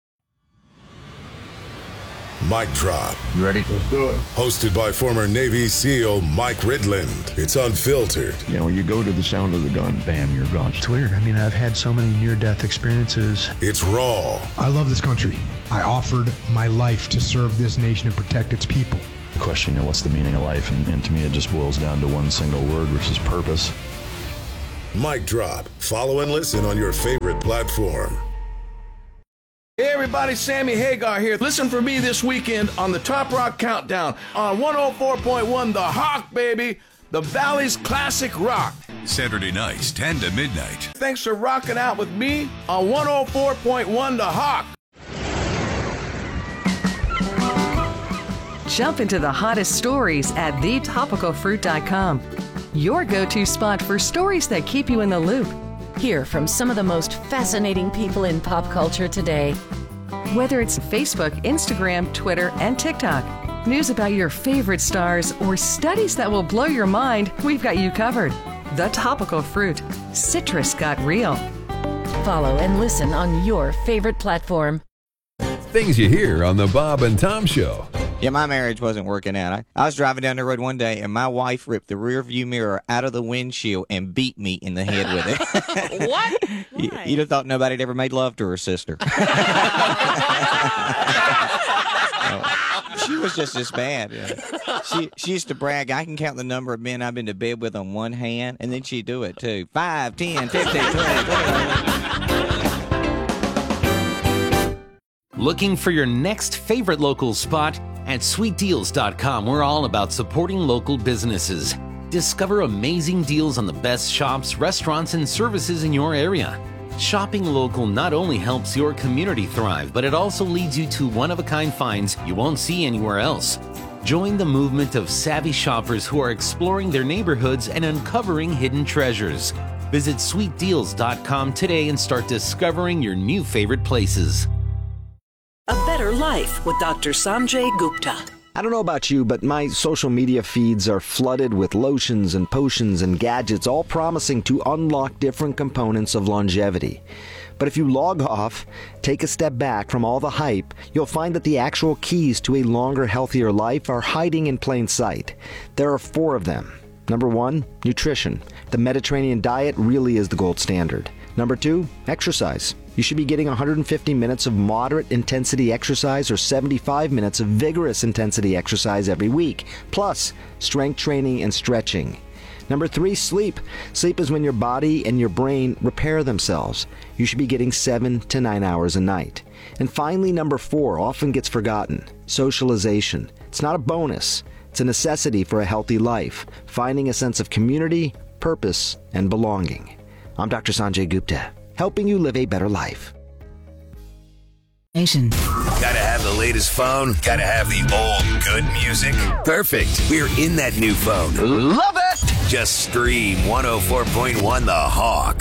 Mic Drop. You ready? Let's do it. Hosted by former Navy SEAL Mike Ridland. It's unfiltered. You know, when you go to the sound of the gun, bam, you're gone. It's weird. I mean, I've had so many near-death experiences. It's raw. I love this country. I offered my life to serve this nation and protect its people. The question, you know, what's the meaning of life? And, and to me, it just boils down to one single word, which is purpose. Mic Drop. Follow and listen on your favorite platform. Hey everybody, Sammy Hagar here. Listen for me this weekend on the Top Rock Countdown on one oh four point one The Hawk, baby. The Valley's classic rock. Saturday nights, ten to midnight. Thanks for rocking out with me on one oh four point one The Hawk. Jump into the hottest stories at the topical fruit dot com. Your go-to spot for stories that keep you in the loop. Hear from some of the most fascinating people in pop culture today. Whether it's Facebook, Instagram, Twitter, and TikTok, news about your favorite stars, or studies that will blow your mind, we've got you covered. The Topical Fruit. Citrus got real. Follow and listen on your favorite platform. Things you hear on the Bob and Tom Show. Yeah, my marriage wasn't working out. I, I was driving down the road one day, and my wife ripped the rear view mirror out of the windshield and beat me in the head with it. What? you, you'd have thought nobody had ever made love to her sister. She was just as bad. Yeah. She she used to brag, I can count the number of men I've been to bed with on one hand, and then she'd do it, too. Five, ten, fifteen, twenty, twenty. Looking for your next favorite local spot? At sweet deals dot com, we're all about supporting local businesses. Discover amazing deals on the best shops, restaurants, and services in your area. Shopping local not only helps your community thrive, but it also leads you to one-of-a-kind finds you won't see anywhere else. Join the movement of savvy shoppers who are exploring their neighborhoods and uncovering hidden treasures. Visit sweet deals dot com today and start discovering your new favorite places. A Better Life with Doctor Sanjay Gupta. I don't know about you, but my social media feeds are flooded with lotions and potions and gadgets, all promising to unlock different components of longevity. But if you log off, take a step back from all the hype, you'll find that the actual keys to a longer, healthier life are hiding in plain sight. There are four of them. Number one, nutrition. The Mediterranean diet really is the gold standard. Number two, exercise. You should be getting one hundred fifty minutes of moderate intensity exercise or seventy-five minutes of vigorous intensity exercise every week, plus strength training and stretching. Number three, sleep. Sleep is when your body and your brain repair themselves. You should be getting seven to nine hours a night. And finally, number four, often gets forgotten, socialization. It's not a bonus. It's a necessity for a healthy life, finding a sense of community, purpose, and belonging. I'm Doctor Sanjay Gupta, helping you live a better life. Nation. Gotta have the latest phone? Gotta have the old good music? Perfect. We're in that new phone. Love it! Just stream one oh four point one The Hawk.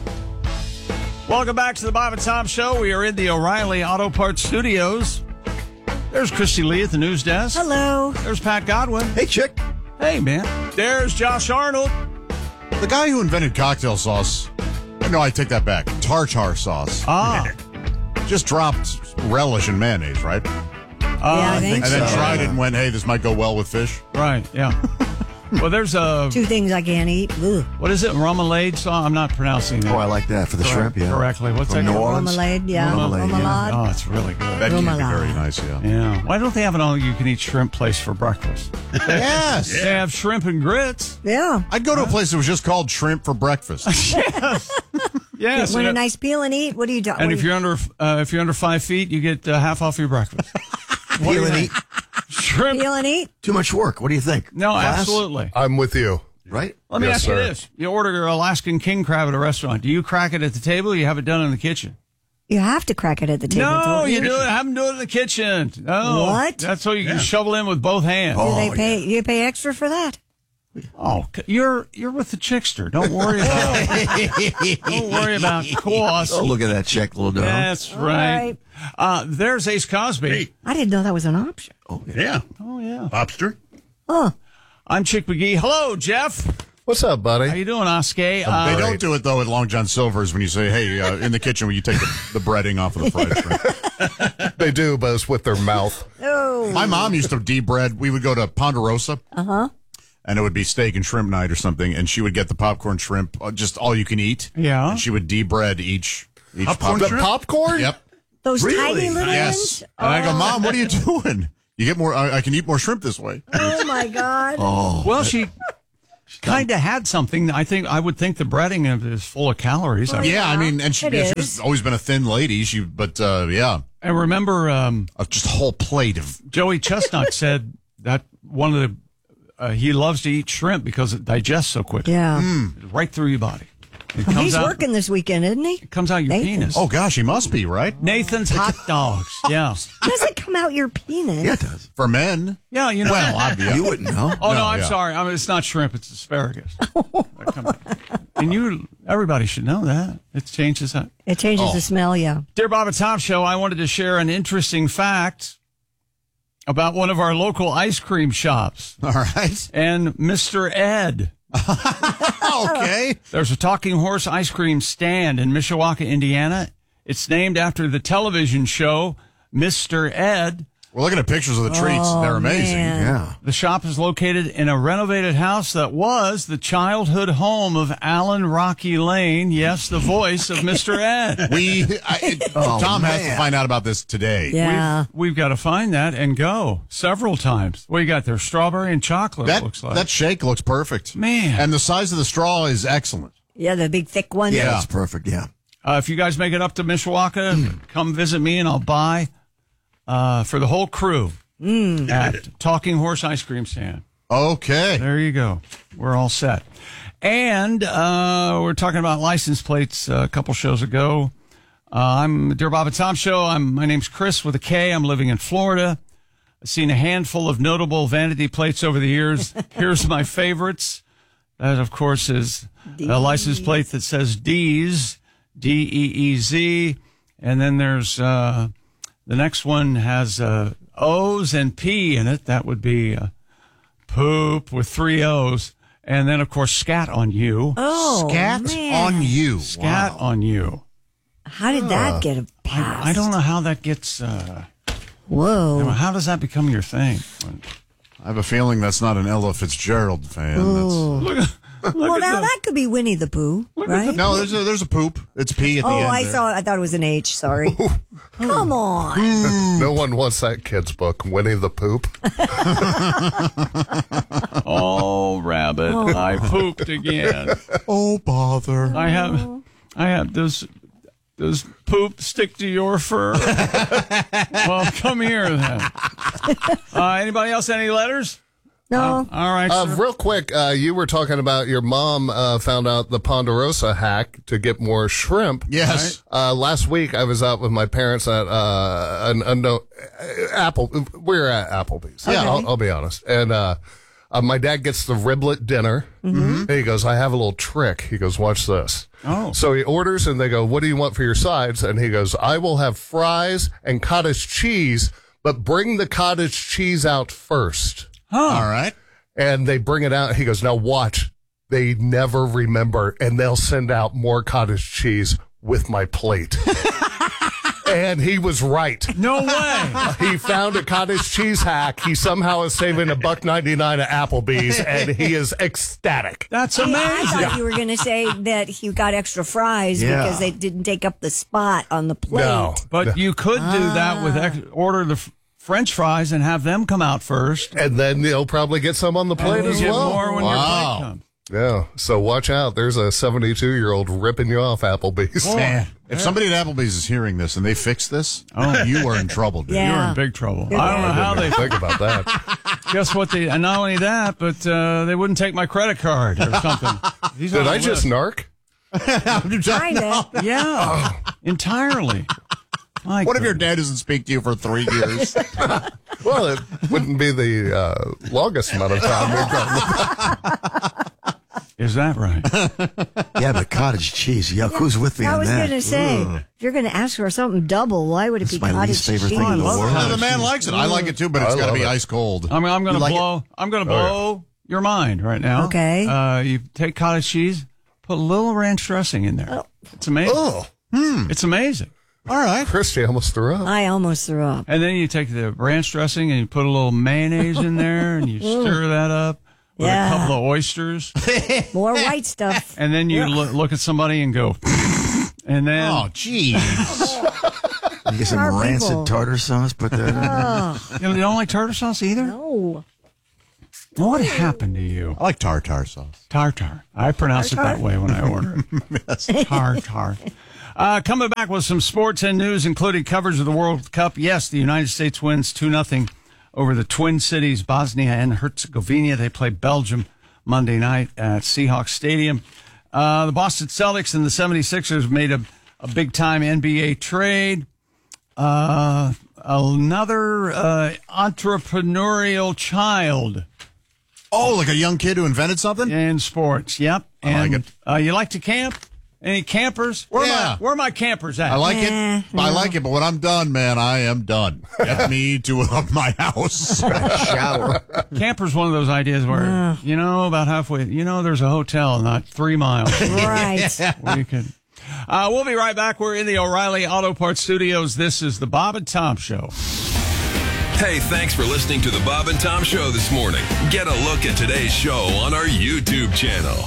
Welcome back to the Bob and Tom Show. We are in the O'Reilly Auto Parts Studios. There's Christy Lee at the news desk. Hello. There's Pat Godwin. Hey, chick. Hey, man. There's Josh Arnold. The guy who invented cocktail sauce. No, I take that back. Tartar sauce. Ah. Just dropped relish and mayonnaise, right? Uh, yeah, I think and so. then tried yeah. it and went, hey, this might go well with fish. Right, yeah. Well, there's a... Two things I can't eat. Ugh. What is it? Remoulade sauce? I'm not pronouncing that. Oh, I like that for the Correct, shrimp, yeah. Correctly. What's From that? New Orleans? Remoulade, yeah. Remoulade, Remoulade. Oh, it's really good. That can be very nice, yeah. Yeah. Why don't they have an all-you-can-eat shrimp place for breakfast? Yes. They have shrimp and grits. Yeah. I'd go to a place that was just called Shrimp for Breakfast. Yes. Yes. Want a and, nice peel and eat? What do you do? and if you're under uh, if you're under five feet, you get uh, half off your breakfast. Peel and eat. Shrimp. Peel and eat? Too much work. What do you think? No, Class? absolutely. I'm with you. Right? Let me Yes, ask sir. you this. You order your Alaskan king crab at a restaurant. Do you crack it at the table or you have it done in the kitchen? You have to crack it at the table. No, don't you do it. Have them do it in the kitchen. No. What? That's so you can shovel in with both hands. Do they pay? You pay extra for that? Oh, you're you're with the chickster. Don't worry about don't worry about cost. Oh, look at that check, little dog. That's All right. right. Uh, there's Ace Cosby. I didn't know that was an option. Oh, Yeah. Oh, yeah. Lobster? Oh. I'm Chick McGee. Hello, Jeff. What's up, buddy? How you doing, Oskay? Uh, they don't do it, though, at Long John Silver's when you say, hey, uh, in the kitchen, will you take the, the breading off of the fried shrimp? They do, but it's with their mouth. Oh. My mom used to de-bread. We would go to Ponderosa. Uh-huh. And it would be steak and shrimp night or something, and she would get the popcorn shrimp, uh, just all you can eat. Yeah. And she would de-bread each, each Popcorn pop- shrimp? The popcorn? Yep. Those tiny little Yes. ones? And I go, Oh. Mom, what are you doing? You get more, I, I can eat more shrimp this way. Oh, my God. Oh. Well, she, she kind of had something. I think I would think the breading of it is full of calories. I Yeah, I mean, and she, It yeah, she is. was always been a thin lady. She, but uh, yeah, And remember, um, uh, just a whole plate of. Joey Chestnut said that one of the uh, he loves to eat shrimp because it digests so quickly. Yeah. Right through your body. It comes He's out, working this weekend, isn't he? It comes out your Nathan. penis. Oh gosh, he must be right. Nathan's hot dogs. Yeah. Does it come out your penis? Yeah, it does. For men. Yeah, you know. Well, obviously. You wouldn't know. Oh, no, No, I'm yeah. sorry. I mean, it's not shrimp. It's asparagus. That comes- and you, everybody should know that. It changes that. It changes Oh. the smell, yeah. Dear Bob and Tom Show, I wanted to share an interesting fact about one of our local ice cream shops All right. and Mister Ed. Okay. There's a Talking Horse ice cream stand in Mishawaka, Indiana. It's named after the television show Mister Ed. We're looking at pictures of the treats. Oh, They're amazing. man. Yeah. The shop is located in a renovated house that was the childhood home of Alan Rocky Lane. Yes, the voice of Mister Ed. We, I, it, Oh, Tom has to man. find out about this today. Yeah. We've, we've got to find that and go several times. What you got there? Strawberry and chocolate, That it looks like. that shake looks perfect, Man. and the size of the straw is excellent. Yeah, the big thick one. Yeah, Yeah. that's perfect. Yeah. Uh, if you guys make it up to Mishawaka, come visit me and I'll buy uh, for the whole crew at Talking Horse Ice Cream Stand. Okay. There you go. We're all set. And uh, we're talking about license plates uh, a couple shows ago. Uh, I'm Dear Bob and Tom Show. I'm my name's Chris with a K. I'm living in Florida. I've seen a handful of notable vanity plates over the years. Here's my favorites. That, of course, is a license plate that says D's, D E E Z. And then there's uh, the next one has uh, O's and P in it. That would be uh, poop with three O's. And then, of course, scat on you. Oh, Scat man. on you. Scat Wow. on you. How did that get a pass? I, I don't know how that gets. Uh, Whoa. how does that become your thing? I have a feeling that's not an Ella Fitzgerald fan. That's, Ooh. Look at, look Well, at now the- that could be Winnie the Pooh, right? no, there's a, there's a poop. It's P at the Oh, end. I there. saw. I thought it was an H. Sorry. Come on. No one wants that kid's book, Winnie the Poop. Oh, rabbit! I pooped again. Oh, bother. I have, I have. Does does poop stick to your fur? Well, come here then. Uh, anybody else? Any letters? No. All right. Uh, sir. real quick, uh, you were talking about your mom uh, found out the Ponderosa hack to get more shrimp. Yes. Uh, last week, I was out with my parents at uh, an unknown uh, Apple. We were at Applebee's. Okay. Yeah, I'll, I'll be honest. And uh, uh, my dad gets the riblet dinner. Mm-hmm. He goes, "I have a little trick." He goes, "Watch this." Oh. So he orders, and they go, "What do you want for your sides?" And he goes, "I will have fries and cottage cheese, but bring the cottage cheese out first." All right. And they bring it out. He goes, "Now watch. They never remember, and they'll send out more cottage cheese with my plate." And he was right. No way. He found a cottage cheese hack. He somehow is saving a buck ninety-nine at Applebee's, and he is ecstatic. That's Hey, I amazing. thought you were going to say that he got extra fries Yeah. because they didn't take up the spot on the plate. No. But you could do that with ex- order the f- French fries and have them come out first. And then he'll probably get some on the plate And you as get well. more when your Wow. plate comes. Yeah. So watch out. There's a seventy-two-year-old ripping you off Applebee's. Man, if somebody at Applebee's is hearing this and they fix this, oh, you are in trouble, dude. Yeah. You're in big trouble. Good I don't know day. how they Think about that. guess what they. And not only that, but uh, they wouldn't take my credit card or something. He's Did on I the just list. narc? Kind of. Yeah, entirely. My What if your goodness. dad doesn't speak to you for three years? Well, it wouldn't be the uh, longest amount of time we've gone. Is that right? Yeah, but cottage cheese. Yuck. Who's with me I on was that? going to say, Ugh. if you're going to ask for something double, why would it That's be my cottage least favorite cheese? thing in the love world. the man likes it. I like it too, but it's I got to love be it. ice cold. I mean, I'm going You to like it? blow. I'm going to Oh, yeah. blow your mind right now. Okay. Uh, you take cottage cheese, put a little ranch dressing in there. Oh. It's amazing. Oh. Hmm. It's amazing. All right. Christy almost threw up. I almost threw up. And then you take the ranch dressing and you put a little mayonnaise in there and you stir that up with Yeah. a couple of oysters. More white stuff. And then you lo- look at somebody and go, and then. Oh, geez. You get some Our rancid people. tartar sauce, put that in there. Oh, You don't like tartar sauce either? no. What happened to you? I like tartar sauce. Tartar. I pronounce it that way when I order it. Tartar. Uh, coming back with some sports and news, including coverage of the World Cup. Yes, the United States wins two nothing over the Twin Cities, Bosnia and Herzegovina. They play Belgium Monday night at Seahawks Stadium. Uh, the Boston Celtics and the seventy-sixers made a, a big-time N B A trade. Uh, another uh, entrepreneurial child. Oh, like a young kid who invented something? In sports, yep. I And, like it. Uh, you like to camp? Any campers? Where, Yeah. are, my, where are my campers at? I like Eh, it. I like it, but when I'm done, man, I am done. Get me to uh, my house. Shower. Camper's one of those ideas where, you know, about halfway, you know, there's a hotel not three miles. Right. where you can. Uh, we'll be right back. We're in the O'Reilly Auto Parts Studios. This is the Bob and Tom Show. Hey, thanks for listening to the Bob and Tom Show this morning. Get a look at today's show on our YouTube channel.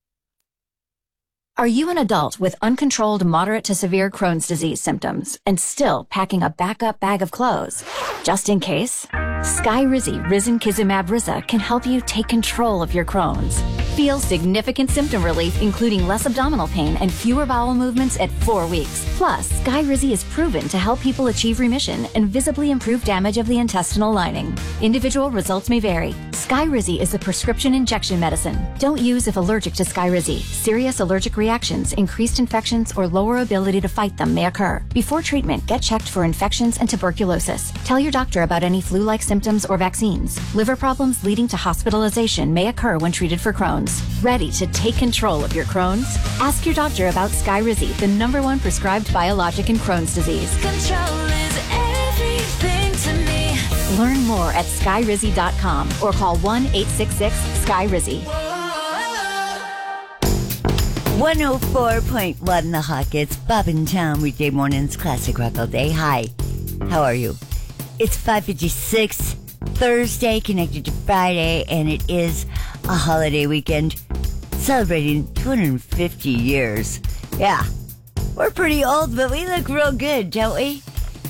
Are you an adult with uncontrolled moderate to severe Crohn's disease symptoms and still packing a backup bag of clothes? Just in case, Skyrizi Risankizumab Riza can help you take control of your Crohn's. Feel significant symptom relief, including less abdominal pain and fewer bowel movements at four weeks. Plus, Skyrizi is proven to help people achieve remission and visibly improve damage of the intestinal lining. Individual results may vary. Skyrizi is a prescription injection medicine. Don't use if allergic to Skyrizi. Serious allergic reactions, increased infections, or lower ability to fight them may occur. Before treatment, get checked for infections and tuberculosis. Tell your doctor about any flu-like symptoms or vaccines. Liver problems leading to hospitalization may occur when treated for Crohn's. Ready to take control of your Crohn's? Ask your doctor about Skyrizi, the number one prescribed biologic in Crohn's disease. Control is everything to me. Learn more at skyrizi dot com or call one eight six six Sky Rizzy. one oh four point one The Hawk. It's Bob and Tom, weekday mornings, classic rock all day. Hi, how are you? It's five fifty-six, Thursday, connected to Friday, and it is a holiday weekend celebrating two hundred fifty years. Yeah, we're pretty old, but we look real good, don't we?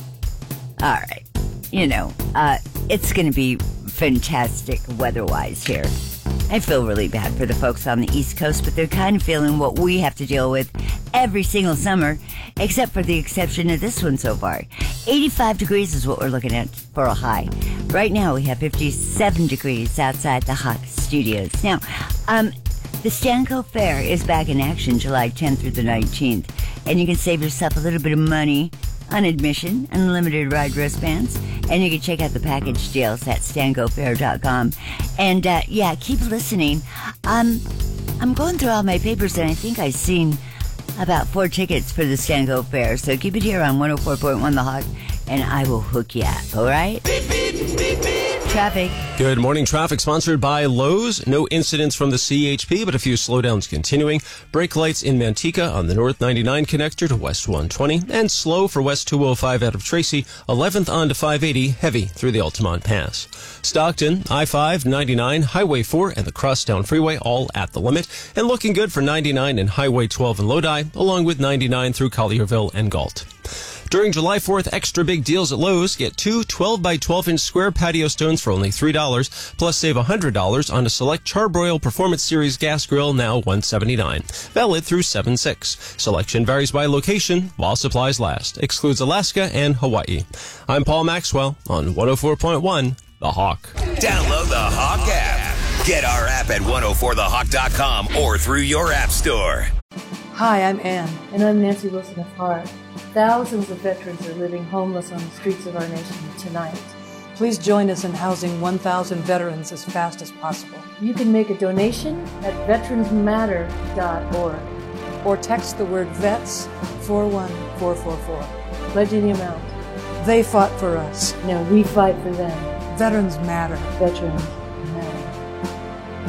All right. You know, uh, it's going to be fantastic weather-wise here. I feel really bad for the folks on the East Coast, but they're kind of feeling what we have to deal with every single summer, except for the exception of this one so far. eighty-five degrees is what we're looking at for a high. Right now, we have fifty-seven degrees outside the Hawk Studios. Now, um, the Stanco Fair is back in action July tenth through the nineteenth, and you can save yourself a little bit of money on admission, unlimited ride wristbands, and you can check out the package deals at stanco fair dot com. And, uh, yeah, keep listening. Um, I'm going through all my papers, and I think I've seen about four tickets for the Stanco Fair, so keep it here on one oh four point one The Hawk, and I will hook you up, all right? Beep, beep, beep, beep. Traffic. Good morning. Traffic sponsored by Lowe's. No incidents from the C H P, but a few slowdowns continuing. Brake lights in Manteca on the North ninety-nine connector to West one twenty, and slow for West two oh five out of Tracy, eleventh on to five eighty, heavy through the Altamont Pass. Stockton, I five, ninety-nine, Highway four, and the Crosstown Freeway all at the limit, and looking good for ninety-nine and Highway twelve in Lodi, along with ninety-nine through Collierville and Galt. During July fourth, extra big deals at Lowe's. Get two twelve by twelve inch square patio stones for only three dollars, plus save one hundred dollars on a select Charbroil Performance Series gas grill, now one hundred seventy-nine dollars. Valid through seven six. Selection varies by location while supplies last. Excludes Alaska and Hawaii. I'm Paul Maxwell on one oh four point one The Hawk. Download the Hawk app. Get our app at one oh four the hawk dot com or through your app store. Hi, I'm Ann. And I'm Nancy Wilson of Heart. Thousands of veterans are living homeless on the streets of our nation tonight. Please join us in housing one thousand veterans as fast as possible. You can make a donation at veterans matter dot org or text the word VETS four one four four four. Pledge any amount. They fought for us. Now we fight for them. Veterans matter. Veterans matter.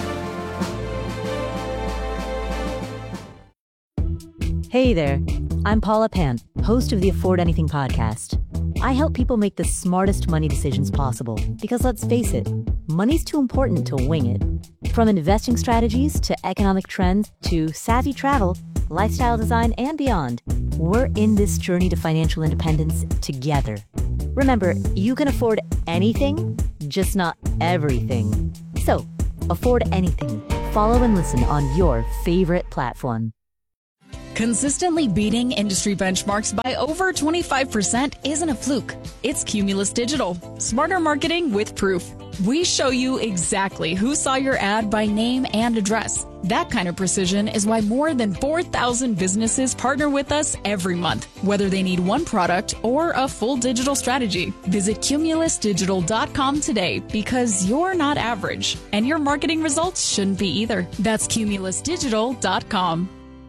Hey there, I'm Paula Pant, host of the Afford Anything podcast. I help people make the smartest money decisions possible because let's face it, money's too important to wing it. From investing strategies to economic trends to savvy travel, lifestyle design, and beyond, we're in this journey to financial independence together. Remember, you can afford anything, just not everything. So, afford anything. Follow and listen on your favorite platform. Consistently beating industry benchmarks by over twenty-five percent isn't a fluke. It's Cumulus Digital. Smarter marketing with proof. We show you exactly who saw your ad by name and address. That kind of precision is why more than four thousand businesses partner with us every month, whether they need one product or a full digital strategy. Visit cumulus digital dot com today because you're not average, and your marketing results shouldn't be either. That's cumulus digital dot com.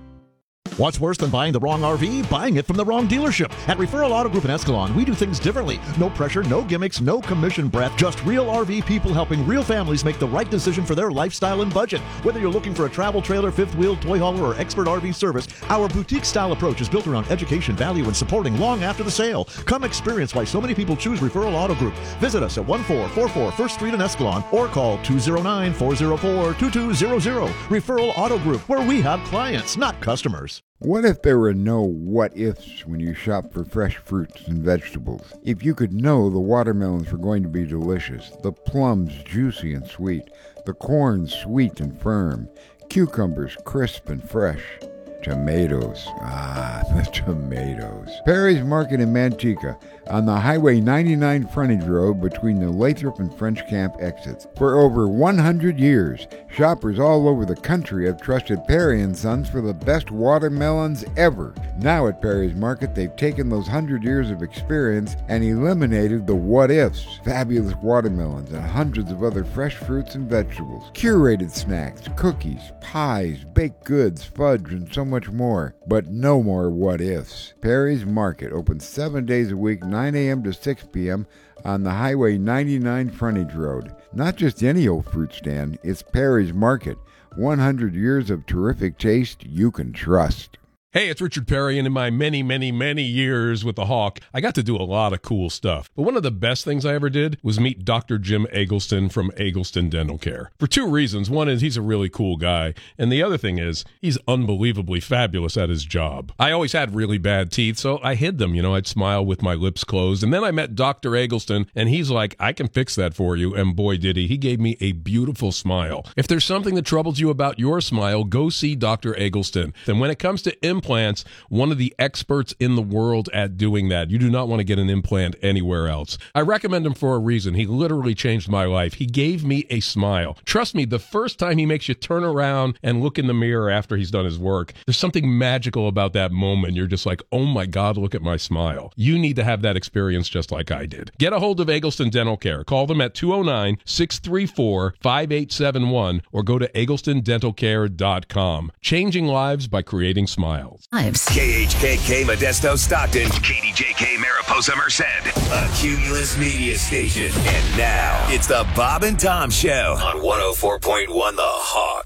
What's worse than buying the wrong R V? Buying it from the wrong dealership. At Referral Auto Group in Escalon, we do things differently. No pressure, no gimmicks, no commission breath. Just real R V people helping real families make the right decision for their lifestyle and budget. Whether you're looking for a travel trailer, fifth wheel, toy hauler, or expert R V service, our boutique-style approach is built around education, value, and supporting long after the sale. Come experience why so many people choose Referral Auto Group. Visit us at one four four four First Street in Escalon or call two oh nine, four oh four, two two zero zero. Referral Auto Group, where we have clients, not customers. What if there were no what-ifs when you shop for fresh fruits and vegetables? If you could know the watermelons were going to be delicious, the plums juicy and sweet, the corn sweet and firm, cucumbers crisp and fresh, tomatoes, ah, the tomatoes. Perry's Market in Manteca, on the Highway ninety-nine frontage road between the Lathrop and French Camp exits. For over one hundred years, shoppers all over the country have trusted Perry and Sons for the best watermelons ever. Now at Perry's Market, they've taken those hundred years of experience and eliminated the what-ifs. Fabulous watermelons and hundreds of other fresh fruits and vegetables. Curated snacks, cookies, pies, baked goods, fudge, and so much more. But no more what-ifs. Perry's Market opens seven days a week, nine a.m. to six p.m. on the Highway ninety-nine frontage road. Not just any old fruit stand, it's Perry's Market. one hundred years of terrific taste you can trust. Hey, it's Richard Perry, and in my many, many, many years with the Hawk, I got to do a lot of cool stuff. But one of the best things I ever did was meet Doctor Jim Eggleston from Eggleston Dental Care. For two reasons. One is he's a really cool guy, and the other thing is he's unbelievably fabulous at his job. I always had really bad teeth, so I hid them. You know, I'd smile with my lips closed. And then I met Doctor Eggleston, and he's like, I can fix that for you. And boy, did he. He gave me a beautiful smile. If there's something that troubles you about your smile, go see Doctor Eggleston. And when it comes to implants, Implants, one of the experts in the world at doing that. You do not want to get an implant anywhere else. I recommend him for a reason. He literally changed my life. He gave me a smile. Trust me, the first time he makes you turn around and look in the mirror after he's done his work, there's something magical about that moment. You're just like, oh my God, look at my smile. You need to have that experience just like I did. Get a hold of Eggleston Dental Care. Call them at two oh nine, six three four, five eight seven one or go to eggleston dental care dot com. Changing lives by creating smiles. K H K K Modesto Stockton, K D J K Mariposa Merced, a Cumulus Media Station. And now it's the Bob and Tom Show on one oh four point one The Hawk.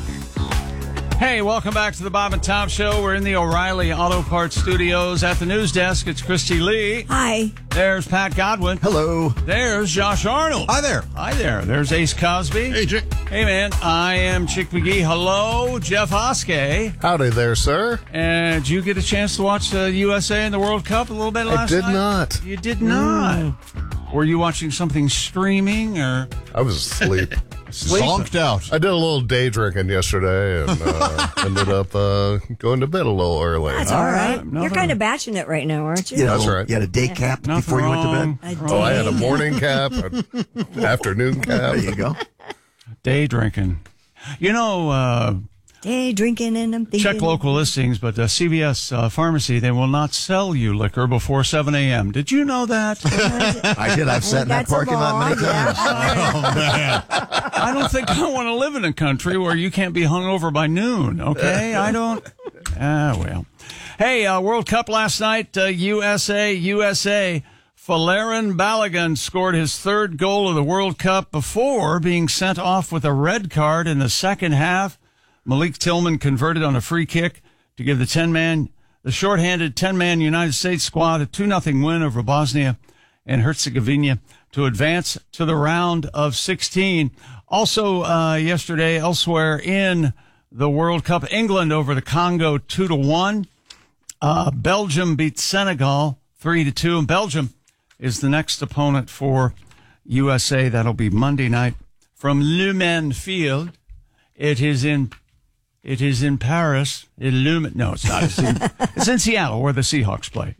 Hey, welcome back to the Bob and Tom Show. We're in the O'Reilly Auto Parts Studios. At the news desk, it's Christy Lee. Hi. There's Pat Godwin. Hello. There's Josh Arnold. Hi there. Hi there. There's Ace Cosby. Hey, Chick. Hey, man. I am Chick McGee. Hello, Jeff Hoskey. Howdy there, sir. And did you get a chance to watch the U S A and the World Cup a little bit last night? I did not. You did not. Mm. Were you watching something streaming or? I was asleep. Zonked out. I did a little day drinking yesterday and uh, ended up uh, going to bed a little early. That's all right. Nothing You're kind of batching it right now, aren't you? You know, That's right. You had a day cap Nothing before you went wrong. to bed? A Oh, I had a day. morning cap, an afternoon cap. There you go. Day drinking. You know, uh, Day drinking and I'm thinking. check local listings, but uh, C V S uh, Pharmacy, they will not sell you liquor before seven a.m. Did you know that? I did. I've sat in that That's a parking lot many law, times. Oh, man. I don't think I want to live in a country where you can't be hung over by noon, okay? I don't. Ah, well. Hey, uh, World Cup last night, uh, U S A, U S A. Folarin Balogun scored his third goal of the World Cup before being sent off with a red card in the second half. Malik Tillman converted on a free kick. to give the ten-man, the shorthanded ten-man United States squad a two nothing win over Bosnia and Herzegovina to advance to the round of sixteen. Also, uh, yesterday, elsewhere in the World Cup, England over the Congo two to one. Uh, Belgium beat Senegal three to two, and Belgium is the next opponent for U S A. That'll be Monday night from Le Mans Field. It is in, it is in Paris. In Lumen, no, it's not. It's in, it's in Seattle, where the Seahawks play.